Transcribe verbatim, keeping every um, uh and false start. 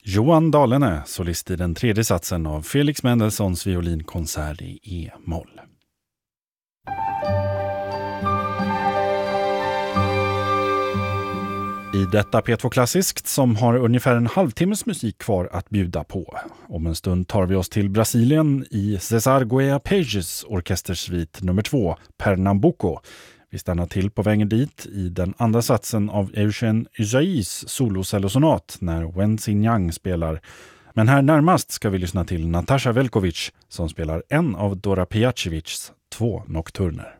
Johan Dahlene, solist i den tredje satsen av Felix Mendelssohns violinkonsert i E-moll. I detta P två Klassiskt som har ungefär en halvtimmes musik kvar att bjuda på. Om en stund tar vi oss till Brasilien i Cesar Guea Pages orkestersvit nummer två, Pernambuco. Vi stannar till på vägen dit i den andra satsen av Eugène Ysaïs solocellosonat när Wen Xinjiang spelar. Men här närmast ska vi lyssna till Natasha Velkovic som spelar en av Dora Pijacevics två nokturner.